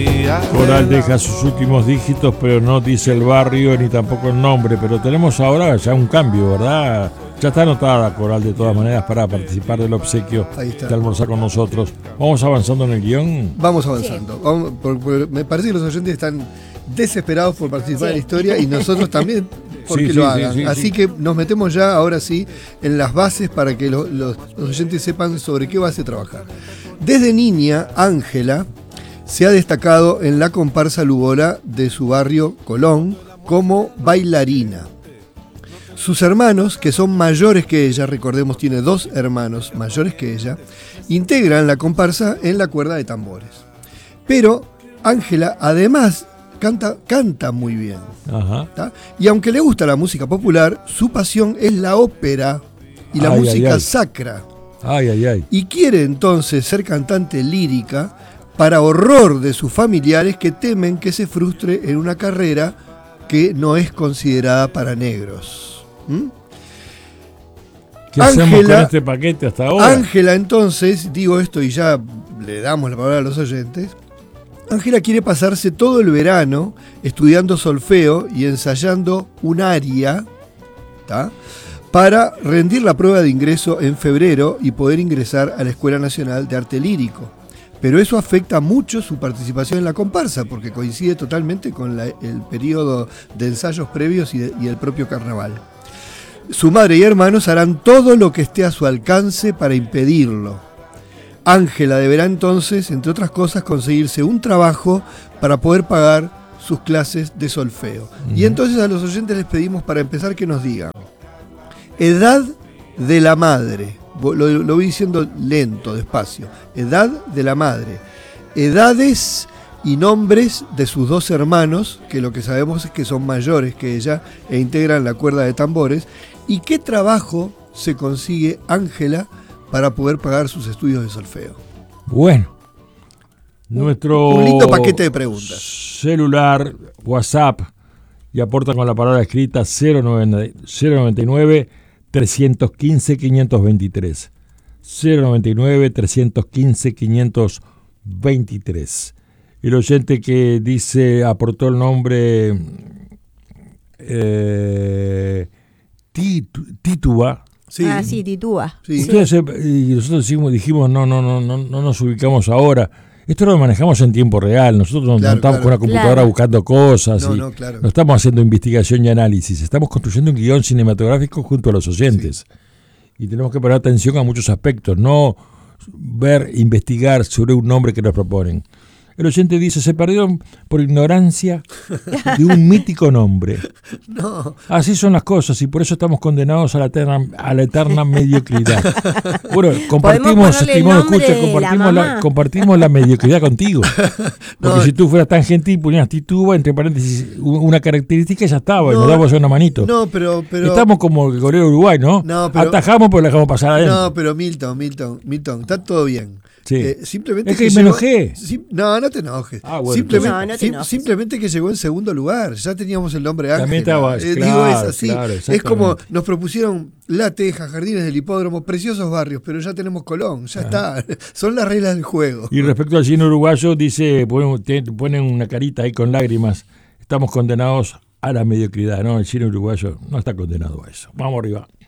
Coral deja sus últimos dígitos, pero no dice el barrio ni tampoco el nombre. Pero tenemos ahora ya un cambio, ¿verdad? Ya está anotada Coral de todas maneras para participar del obsequio de almorzar con nosotros. ¿Vamos avanzando en el guión? Vamos avanzando. Sí. Me parece que los oyentes están desesperados por participar en la historia y nosotros también porque lo hagan. Así que nos metemos ya, ahora sí, en las bases para que los oyentes sepan sobre qué base trabajar. Desde niña, Ángela se ha destacado en la comparsa lugola de su barrio Colón como bailarina. Sus hermanos, que son mayores que ella, recordemos, tiene 2 hermanos mayores que ella, integran la comparsa en la cuerda de tambores. Pero Ángela, además, canta muy bien. Ajá. Y aunque le gusta la música popular, su pasión es la ópera y la música sacra. Y quiere entonces ser cantante lírica, para horror de sus familiares que temen que se frustre en una carrera que no es considerada para negros. ¿Qué hacemos con este paquete hasta ahora? Ángela, entonces, digo esto y ya le damos la palabra a los oyentes. Ángela quiere pasarse todo el verano estudiando solfeo y ensayando un aria, para rendir la prueba de ingreso en febrero y poder ingresar a la Escuela Nacional de Arte Lírico. Pero eso afecta mucho su participación en la comparsa, porque coincide totalmente con el periodo de ensayos previos y el propio carnaval. Su madre y hermanos harán todo lo que esté a su alcance para impedirlo. Ángela deberá entonces, entre otras cosas, conseguirse un trabajo para poder pagar sus clases de solfeo. Y entonces a los oyentes les pedimos, para empezar, que nos digan edad de la madre. Lo voy diciendo lento, despacio. Edad de la madre. Edades y nombres de sus 2 hermanos, que lo que sabemos es que son mayores que ella e integran la cuerda de tambores. ¿Y qué trabajo se consigue Ángela para poder pagar sus estudios de solfeo? Bueno, nuestro un lindo paquete de preguntas. Celular, WhatsApp, y aporta con la palabra escrita 099 315 523. 099 315 523. El oyente que dice, aportó el nombre Tituba. Sí. Sí, Tituba. Sí. Y nosotros dijimos, no nos ubicamos ahora. Esto lo manejamos en tiempo real. Nosotros no estamos con una computadora buscando cosas. No estamos haciendo investigación y análisis. Estamos construyendo un guión cinematográfico junto a los oyentes. Sí. Y tenemos que poner atención a muchos aspectos. No investigar sobre un nombre que nos proponen. El oyente dice, se perdieron por ignorancia de un mítico nombre. No. Así son las cosas y por eso estamos condenados a la eterna mediocridad. Bueno, compartimos, estimado escucha, compartimos la mediocridad contigo. Porque si tú fueras tan gentil, ponías Tituba, entre paréntesis, una característica y ya estaba, y nos damos una manito. No, pero estamos como el golero Uruguay, ¿no? Atajamos, pero la dejamos pasar adentro. No, pero Milton, está todo bien. Sí. Simplemente es que me enojé. No te enojes. Bueno, simplemente que llegó en segundo lugar. Ya teníamos el nombre Ángela. También estaba, es así. Claro, es como nos propusieron La Teja, Jardines del Hipódromo, preciosos barrios, pero ya tenemos Colón. Ya está. Son las reglas del juego. Y respecto al cine uruguayo, dice, ponen una carita ahí con lágrimas. Estamos condenados a la mediocridad. No, el cine uruguayo no está condenado a eso. Vamos arriba.